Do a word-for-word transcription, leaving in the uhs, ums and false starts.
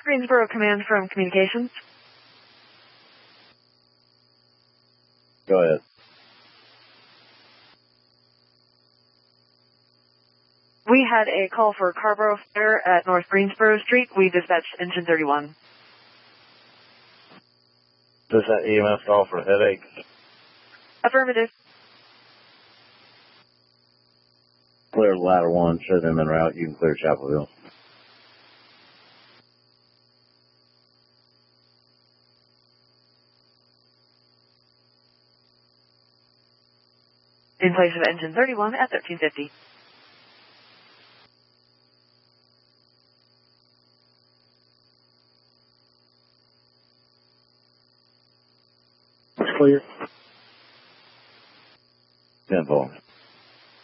Greensboro Command from Communications. Go ahead. We had a call for Carborough Fire at North Greensboro Street. We dispatched engine thirty-one. Is that E M S call for headache? Affirmative. Clear ladder one, show them en route. You can clear Chapel Hill. In place of engine thirty-one at thirteen fifty. It's clear. ten four.